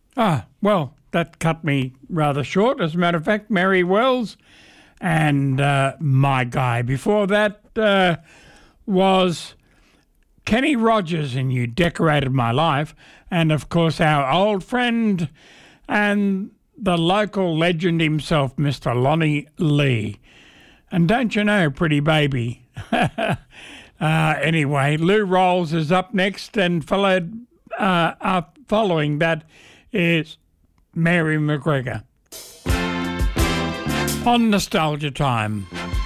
Well, that cut me rather short. As a matter of fact, Mary Wells and My Guy. Before that was Kenny Rogers and You Decorated My Life. And, of course, our old friend and the local legend himself, Mr. Lonnie Lee. And don't you know, pretty baby? Anyway, Lou Rawls is up next, and following that is Mary McGregor on Nostalgia Time.